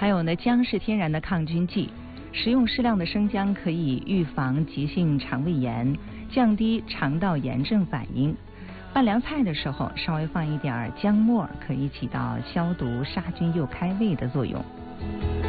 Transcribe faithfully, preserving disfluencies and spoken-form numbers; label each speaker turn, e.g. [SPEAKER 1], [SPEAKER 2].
[SPEAKER 1] 还有呢，姜是天然的抗菌剂，食用适量的生姜可以预防急性肠胃炎，降低肠道炎症反应。拌凉菜的时候，稍微放一点姜末，可以起到消毒、杀菌又开胃的作用。